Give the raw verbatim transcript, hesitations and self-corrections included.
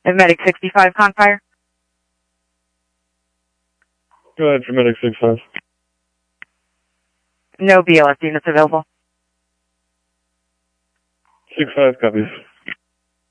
Medic sixty-five, Confire. Go ahead for Medic sixty-five. No B L S units available. six five copies.